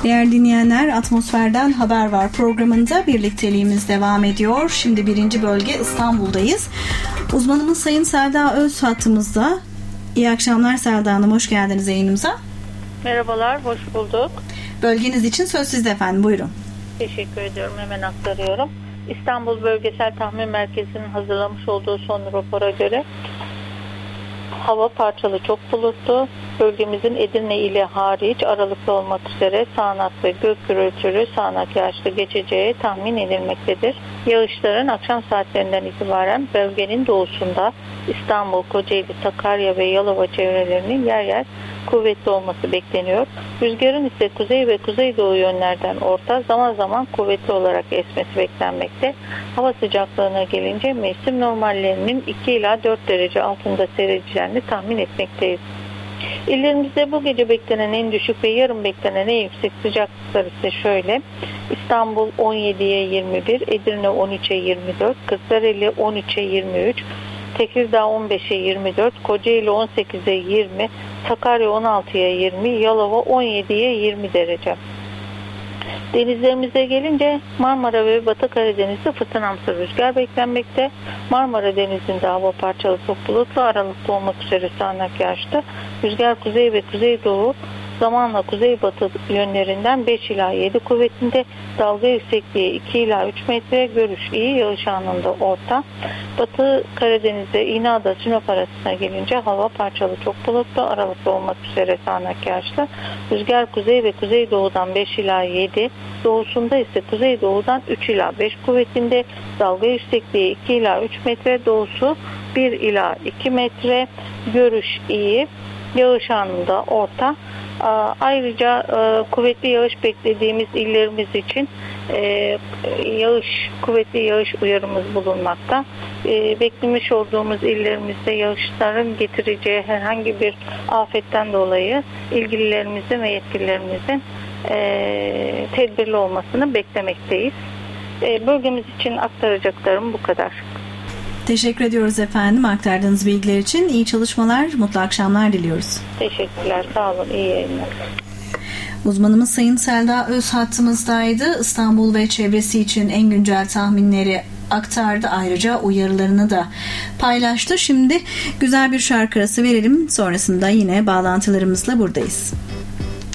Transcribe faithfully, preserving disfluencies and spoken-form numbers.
Değerli dinleyenler, Atmosfer'den Haber Var programında birlikteliğimiz devam ediyor. Şimdi birinci bölge İstanbul'dayız. Uzmanımız Sayın Selda Öz hattımızda. İyi akşamlar Selda Hanım, hoş geldiniz yayınımıza. Merhabalar, hoş bulduk. Bölgeniz için söz sizde efendim, buyurun. Teşekkür ediyorum, hemen aktarıyorum. İstanbul Bölgesel Tahmin Merkezi'nin hazırlamış olduğu son rapora göre hava parçalı çok bulutlu. Bölgemizin Edirne ili hariç aralıklı olmak üzere sağanak ve gök gürültülü sağanak yağışlı geçeceği tahmin edilmektedir. Yağışların akşam saatlerinden itibaren bölgenin doğusunda İstanbul, Kocaeli, Sakarya ve Yalova çevrelerinin yer yer kuvvetli olması bekleniyor. Rüzgarın ise kuzey ve kuzeydoğu yönlerden orta, zaman zaman kuvvetli olarak esmesi beklenmekte. Hava sıcaklığına gelince mevsim normallerinin iki ila dört derece altında seyredeceğini tahmin etmekteyiz. İllerimizde bu gece beklenen en düşük ve yarın beklenen en yüksek sıcaklıklar ise şöyle: İstanbul on yediye yirmi bir, Edirne on üçe yirmi dört, Kırklareli on üçe yirmi üç, Tekirdağ on beşe yirmi dört, Kocaeli on sekize yirmi, Sakarya on altıya yirmi, Yalova on yediye yirmi derece. Denizlerimize gelince Marmara ve Batı Karadeniz'de fırtınamsı rüzgar beklenmekte. Marmara Denizi'nde hava parçalı çok bulutlu, aralıklı olmak üzere sağanak yağışlı. Rüzgar kuzey ve kuzeydoğu, zamanla kuzeybatı yönlerinden beş ila yedi kuvvetinde, dalga yüksekliği iki ila üç metre, görüş iyi, yağış anında orta. Batı Karadeniz'de İğneada Sinop arasına gelince hava parçalı çok bulutlu, aralıklı olmak üzere sağanak yağışlı. Rüzgar kuzey ve kuzeydoğudan beş ila yedi, doğusunda ise kuzeydoğudan üç ila beş kuvvetinde, dalga yüksekliği iki ila üç metre, doğusu bir ila iki metre, görüş iyi, yağış anında orta. Ayrıca kuvvetli yağış beklediğimiz illerimiz için yağış, kuvvetli yağış uyarımız bulunmakta. Beklemiş olduğumuz illerimizde yağışların getireceği herhangi bir afetten dolayı ilgililerimizin ve yetkililerimizin tedbirli olmasını beklemekteyiz. Bölgemiz için aktaracaklarım bu kadar. Teşekkür ediyoruz efendim aktardığınız bilgiler için. İyi çalışmalar, mutlu akşamlar diliyoruz. Teşekkürler, sağ olun, iyi yayınlar. Uzmanımız Sayın Selda Öz hattımızdaydı. İstanbul ve çevresi için en güncel tahminleri aktardı. Ayrıca uyarılarını da paylaştı. Şimdi güzel bir şarkı arası verelim. Sonrasında yine bağlantılarımızla buradayız.